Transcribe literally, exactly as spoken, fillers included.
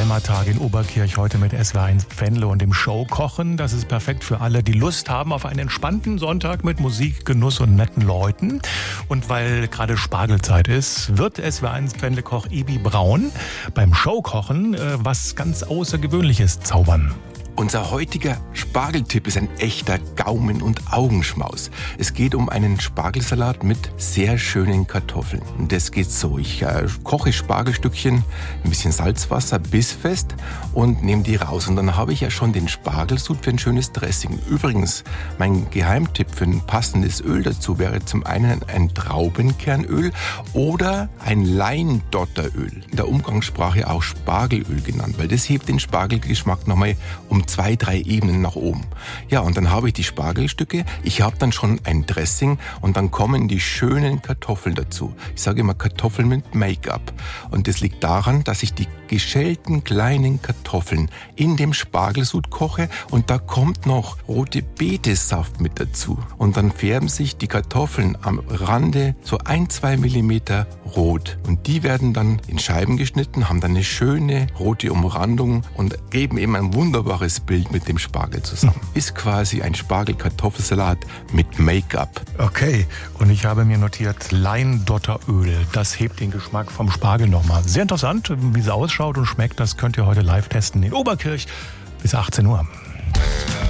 Heimattag in Oberkirch heute mit S W R eins Venlo und dem Showkochen. Das ist perfekt für alle, die Lust haben auf einen entspannten Sonntag mit Musik, Genuss und netten Leuten. Und weil gerade Spargelzeit ist, wird S W R eins Venlo-Koch Ebi Braun beim Showkochen äh, was ganz Außergewöhnliches zaubern. Unser heutiger Spargeltipp ist ein echter Gaumen- und Augenschmaus. Es geht um einen Spargelsalat mit sehr schönen Kartoffeln. Und das geht so. Ich äh, koche Spargelstückchen, ein bisschen Salzwasser, bissfest und nehme die raus. Und dann habe ich ja schon den Spargelsud für ein schönes Dressing. Übrigens, mein Geheimtipp für ein passendes Öl dazu wäre zum einen ein Traubenkernöl oder ein Leindotteröl. In der Umgangssprache auch Spargelöl genannt, weil das hebt den Spargelgeschmack nochmal um zwei, drei Ebenen nach oben. Ja, und dann habe ich die Spargelstücke, ich habe dann schon ein Dressing und dann kommen die schönen Kartoffeln dazu. Ich sage immer Kartoffeln mit Make-up. Und das liegt daran, dass ich die geschälten kleinen Kartoffeln in dem Spargelsud koche und da kommt noch rote Betesaft mit dazu. Und dann färben sich die Kartoffeln am Rande so ein, zwei Millimeter rot. Und die werden dann in Scheiben geschnitten, haben dann eine schöne rote Umrandung und geben eben ein wunderbares Bild mit dem Spargel zusammen. Ist quasi ein Spargel-Kartoffelsalat mit Make-up. Okay, und ich habe mir notiert Leindotteröl. Das hebt den Geschmack vom Spargel nochmal. Sehr interessant, wie es ausschaut und schmeckt. Das könnt ihr heute live testen in Oberkirch bis achtzehn Uhr.